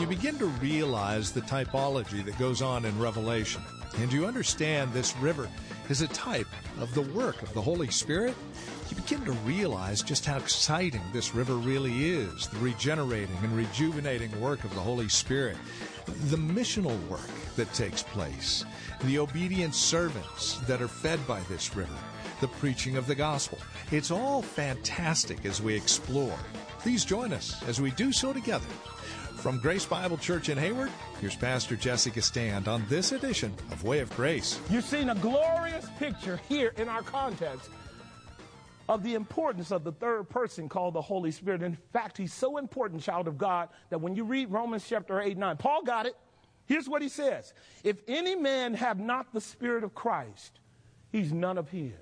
begin to realize the typology that goes on in Revelation, and you understand this river is a type of the work of the Holy Spirit, you begin to realize just how exciting this river really is, the regenerating and rejuvenating work of the Holy Spirit, the missional work that takes place, the obedient servants that are fed by this river, the preaching of the gospel. It's all fantastic as we explore. Please join us as we do so together. From Grace Bible Church in Hayward, here's Pastor Jessica Stand on this edition of Way of Grace. You're seeing a glorious picture here in our context of the importance of the third person called the Holy Spirit. In fact, he's so important, child of God, that when you read Romans chapter 8, 9, Paul got it. Here's what he says. If any man have not the Spirit of Christ, he's none of his.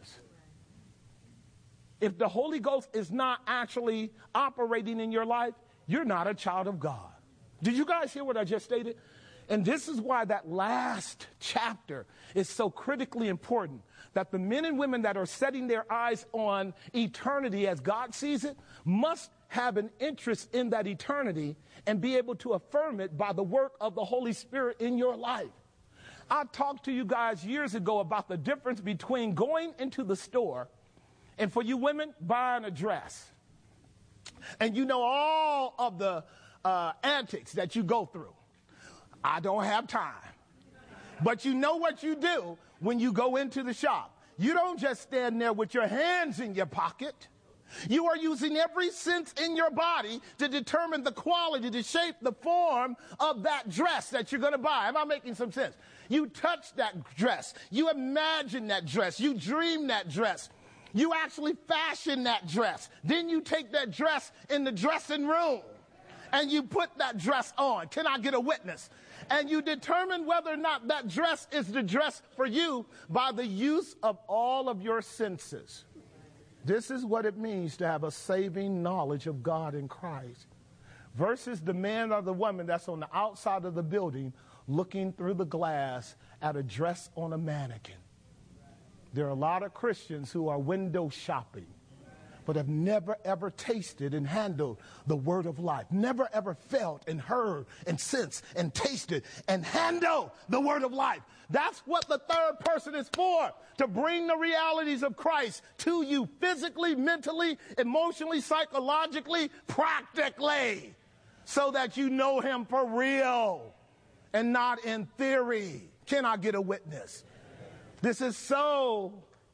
If the Holy Ghost is not actually operating in your life, you're not a child of God. Did you guys hear what I just stated? And this is why that last chapter is so critically important, that the men and women that are setting their eyes on eternity as God sees it must have an interest in that eternity and be able to affirm it by the work of the Holy Spirit in your life. I talked to you guys years ago about the difference between going into the store and, for you women, buying a dress. And you know all of the antics that you go through. I don't have time. But you know what you do when you go into the shop. You don't just stand there with your hands in your pocket. You are using every sense in your body to determine the quality, the shape, the form of that dress that you're going to buy. Am I making some sense? You touch that dress. You imagine that dress. You dream that dress. You actually fashion that dress. Then you take that dress in the dressing room and you put that dress on. Can I get a witness? And you determine whether or not that dress is the dress for you by the use of all of your senses. This is what it means to have a saving knowledge of God in Christ versus the man or the woman that's on the outside of the building looking through the glass at a dress on a mannequin. There are a lot of Christians who are window shopping, but have never ever tasted and handled the word of life, never ever felt and heard and sensed and tasted and handled the word of life. That's what the third person is for, to bring the realities of Christ to you physically, mentally, emotionally, psychologically, practically, so that you know him for real and not in theory. Can I get a witness? This is so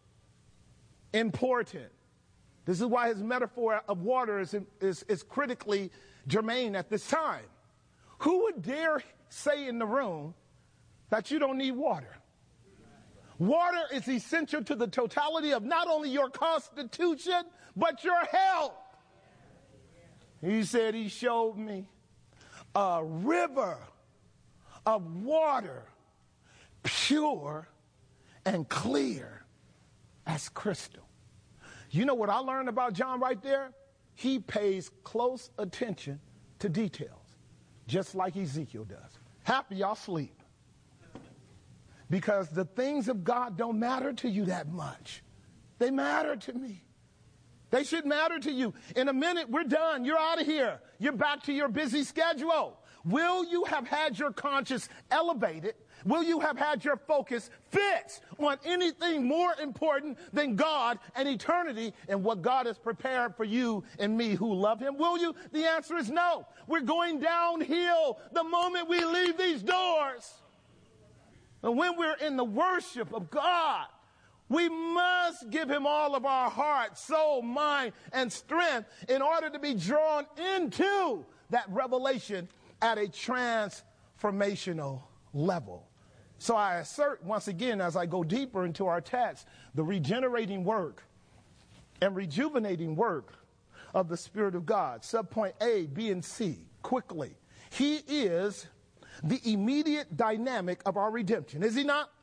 important. This is why his metaphor of water is critically germane at this time. Who would dare say in the room that you don't need water? Water is essential to the totality of not only your constitution, but your health. He said he showed me a river of water, pure and clear as crystal. You know what I learned about John right there? He pays close attention to details, just like Ezekiel does. Happy y'all sleep. Because the things of God don't matter to you that much. They matter to me. They should matter to you. In a minute, we're done. You're out of here. You're back to your busy schedule. Will you have had your conscience elevated? Will you have had your focus fixed on anything more important than God and eternity and what God has prepared for you and me who love him? Will you? The answer is no. We're going downhill the moment we leave these doors. And when we're in the worship of God, we must give him all of our heart, soul, mind, and strength in order to be drawn into that revelation at a transformational level. So I assert once again, as I go deeper into our text, the regenerating work and rejuvenating work of the Spirit of God. Subpoint A, B, and C, quickly. He is the immediate dynamic of our redemption, is he not?